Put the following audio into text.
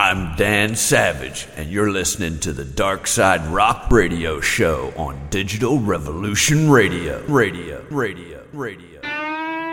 I'm Dan Savage, and you're listening to the Dark Side Rock Radio Show on Digital Revolution Radio. Radio.